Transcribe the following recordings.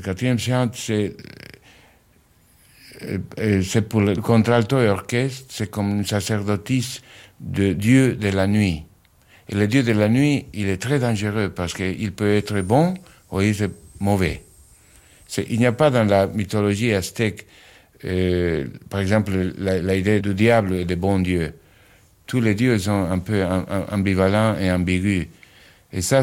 quatrième chant, c'est pour le contralto et orchestre, c'est comme une sacerdotisse de Dieu de la nuit. Et le Dieu de la nuit, il est très dangereux parce qu'il peut être bon ou il est mauvais. Il n'y a pas dans la mythologie aztèque, par exemple, l'idée du diable et du bon Dieu. Tous les dieux sont un peu ambivalents et ambigus. Et ça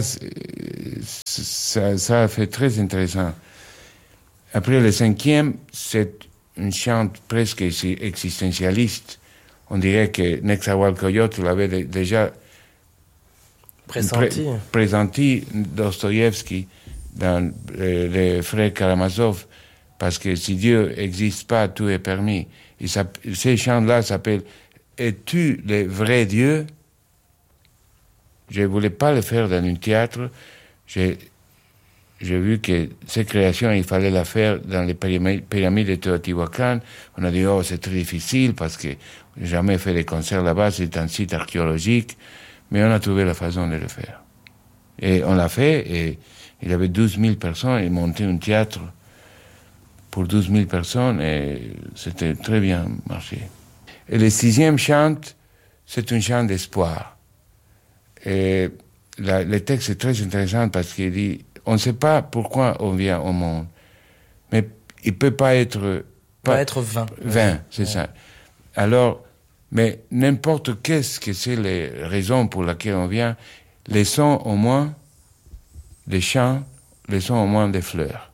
fait très intéressant. Après le cinquième, c'est une chante presque existentialiste. On dirait que Nezahualcóyotl l'avait déjà présenté Dostoïevski dans les Frères Karamazov, parce que si Dieu n'existe pas, tout est permis. Et ces chants-là s'appellent « Es-tu le vrai Dieu ?» Je ne voulais pas le faire dans un théâtre. J'ai vu que ces créations, il fallait la faire dans les pyramides de Teotihuacan. On a dit, oh, c'est très difficile parce que j'ai jamais fait des concerts là-bas, c'est un site archéologique. Mais on a trouvé la façon de le faire. Et on l'a fait, et il y avait 12 000 personnes, et monté un théâtre pour 12 000 personnes, et c'était très bien marché. Et le sixième chant, c'est un chant d'espoir. Et le texte est très intéressant parce qu'il dit, on ne sait pas pourquoi on vient au monde, mais il ne peut pas être... vain, c'est ça. Alors, mais n'importe qu'est-ce que c'est les raisons pour lesquelles on vient, laissons au moins des chants, laissons au moins des fleurs.